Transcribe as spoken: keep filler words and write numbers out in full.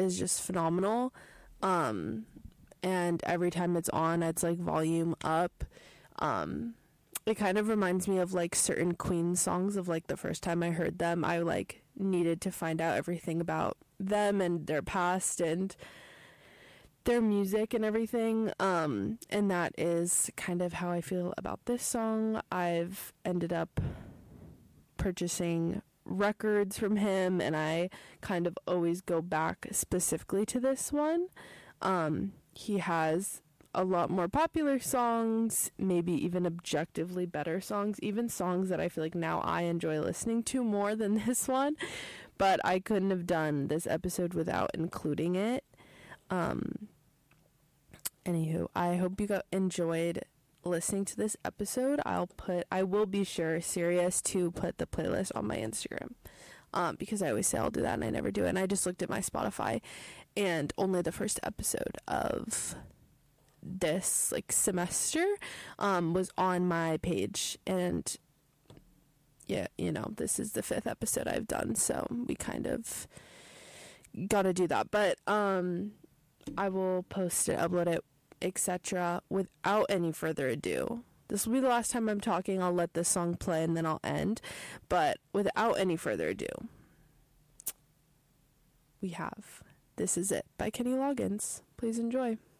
is just phenomenal. Um, and every time it's on, it's like volume up. Um, it kind of reminds me of like certain Queen songs of like the first time I heard them. I like needed to find out everything about them and their past and their music and everything. Um, and that is kind of how I feel about this song. I've ended up purchasing records from him, and I kind of always go back specifically to this one. Um, he has a lot more popular songs, maybe even objectively better songs, even songs that I feel like now I enjoy listening to more than this one, but I couldn't have done this episode without including it. Um, anywho, I hope you got enjoyed listening to this episode. I'll put, I will be sure, serious, to put the playlist on my Instagram, um, because I always say I'll do that and I never do it. And I just looked at my Spotify, and only the first episode of this like semester um was on my page, and yeah, you know, this is the fifth episode I've done, so we kind of gotta do that. But um I will post it, upload it, etc. Without any further ado, this will be the last time I'm talking. I'll let this song play and then I'll end, but without any further ado, we have This Is It by Kenny Loggins. Please enjoy.